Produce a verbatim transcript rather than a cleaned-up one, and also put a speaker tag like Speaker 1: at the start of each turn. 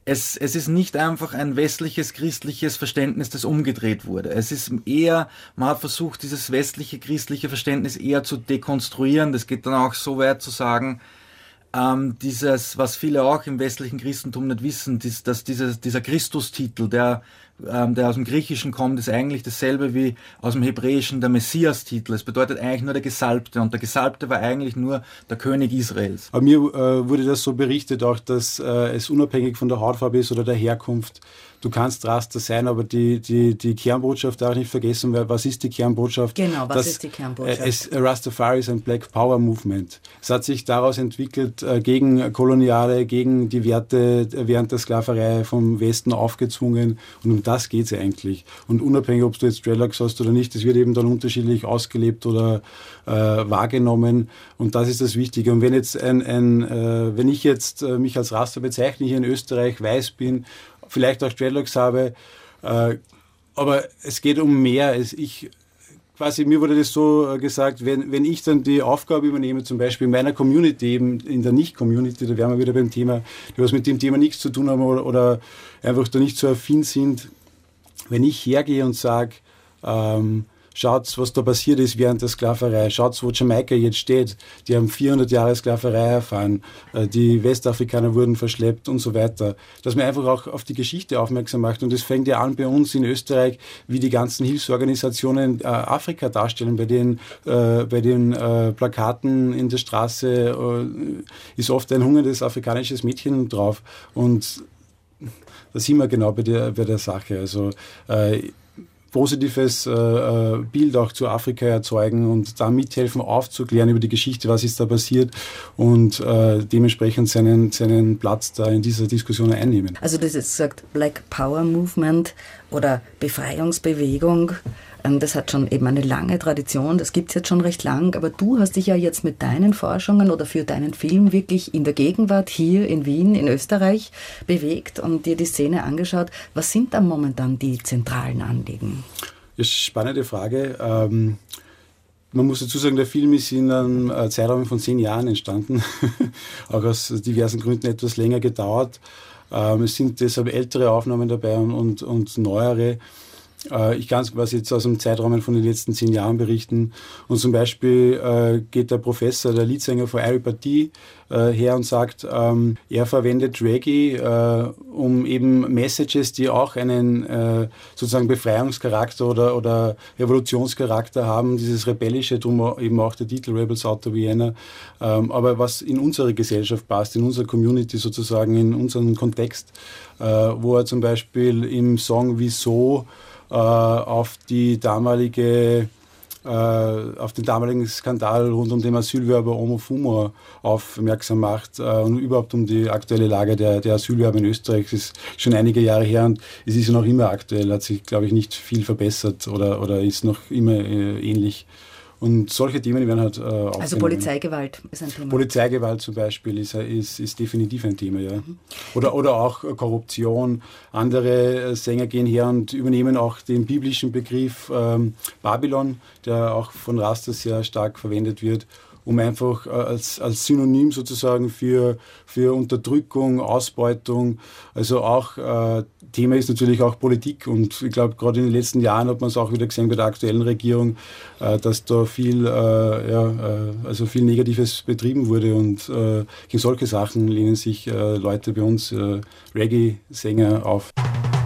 Speaker 1: es, es ist nicht einfach ein westliches, christliches Verständnis, das umgedreht wurde. Es ist eher, man hat versucht, dieses westliche, christliche Verständnis eher zu dekonstruieren. Das geht dann auch so weit zu sagen, ähm, dieses, was viele auch im westlichen Christentum nicht wissen, dies, dass dieses, dieser Christustitel, der, ähm, der aus dem Griechischen kommt, ist eigentlich dasselbe wie aus dem Hebräischen der Messias-Titel. Es bedeutet eigentlich nur der Gesalbte, und der Gesalbte war eigentlich nur der König Israels.
Speaker 2: Aber mir äh, wurde das so berichtet auch, dass äh, es unabhängig von der Hautfarbe ist oder der Herkunft. Du kannst Raster sein, aber die, die, die Kernbotschaft darf ich nicht vergessen. Was ist die Kernbotschaft?
Speaker 3: Genau, was
Speaker 2: das,
Speaker 3: ist die Kernbotschaft?
Speaker 2: Äh, es, Rastafari ist ein Black Power Movement. Es hat sich daraus entwickelt, äh, gegen Koloniale, gegen die Werte während der Sklaverei vom Westen aufgezwungen. Und um das geht es eigentlich. Und unabhängig, ob du jetzt Dreadlocks hast oder nicht, das wird eben dann unterschiedlich ausgelebt oder äh, wahrgenommen. Und das ist das Wichtige. Und wenn jetzt ein, ein äh, wenn ich jetzt äh, mich als Raster bezeichne, hier in Österreich weiß bin, vielleicht auch Dreadlocks habe, äh, aber es geht um mehr. Es, ich, quasi, mir wurde das so äh, gesagt, wenn, wenn ich dann die Aufgabe übernehme, zum Beispiel in meiner Community, eben in der Nicht-Community, da wären wir wieder beim Thema, die was mit dem Thema nichts zu tun haben oder, oder einfach da nicht so affin sind, wenn ich hergehe und sage, ähm, schaut, was da passiert ist während der Sklaverei. Schaut, wo Jamaika jetzt steht. Die haben vierhundert Jahre Sklaverei erfahren. Die Westafrikaner wurden verschleppt und so weiter. Dass man einfach auch auf die Geschichte aufmerksam macht. Und das fängt ja an bei uns in Österreich, wie die ganzen Hilfsorganisationen äh, Afrika darstellen. Bei den, äh, bei den äh, Plakaten in der Straße äh, ist oft ein hungerndes afrikanisches Mädchen drauf. Und da sind wir genau bei der, bei der Sache. Also äh, positives äh, Bild auch zu Afrika erzeugen und da mithelfen, aufzuklären über die Geschichte, was ist da passiert und äh, dementsprechend seinen, seinen Platz da in dieser Diskussion einnehmen.
Speaker 3: Also das ist gesagt Black Power Movement oder Befreiungsbewegung. Das hat schon eben eine lange Tradition, das gibt es jetzt schon recht lang, aber du hast dich ja jetzt mit deinen Forschungen oder für deinen Film wirklich in der Gegenwart hier in Wien, in Österreich bewegt und dir die Szene angeschaut. Was sind da momentan die zentralen Anliegen?
Speaker 2: Das ist eine spannende Frage. Ähm, man muss dazu sagen, der Film ist in einem Zeitraum von zehn Jahren entstanden, auch aus diversen Gründen etwas länger gedauert. Ähm, es sind deshalb ältere Aufnahmen dabei und, und, und neuere. Ich kann es quasi jetzt aus dem Zeitraum von den letzten zehn Jahren berichten. Und zum Beispiel äh, geht der Professor, der Leadsänger von Iri Party, äh, her und sagt, ähm, er verwendet Reggae, äh, um eben Messages, die auch einen äh, sozusagen Befreiungscharakter oder, oder Revolutionscharakter haben, dieses Rebellische, darum eben auch der Titel Rebels Out of Vienna, ähm, aber was in unsere Gesellschaft passt, in unsere Community sozusagen, in unseren Kontext, äh, wo er zum Beispiel im Song Wieso auf die damalige, äh, auf den damaligen Skandal rund um den Asylwerber Omofumo aufmerksam macht äh, und überhaupt um die aktuelle Lage der, der Asylwerber in Österreich. Es ist schon einige Jahre her und es ist ja noch immer aktuell, hat sich, glaube ich, nicht viel verbessert oder, oder ist noch immer äh, ähnlich. Und solche Themen werden halt äh, aufgenommen.
Speaker 3: Also Polizeigewalt ist ein Thema.
Speaker 2: Polizeigewalt zum Beispiel ist, ist, ist definitiv ein Thema, ja. Mhm. Oder, oder auch Korruption. Andere Sänger gehen her und übernehmen auch den biblischen Begriff ähm, Babylon, der auch von Rastas sehr stark verwendet wird, um einfach äh, als, als Synonym sozusagen für, für Unterdrückung, Ausbeutung, also auch äh, Thema ist natürlich auch Politik und ich glaube, gerade in den letzten Jahren hat man es auch wieder gesehen bei der aktuellen Regierung, äh, dass da viel, äh, ja, äh, also viel Negatives betrieben wurde und äh, gegen solche Sachen lehnen sich äh, Leute bei uns, äh, Reggae-Sänger auf.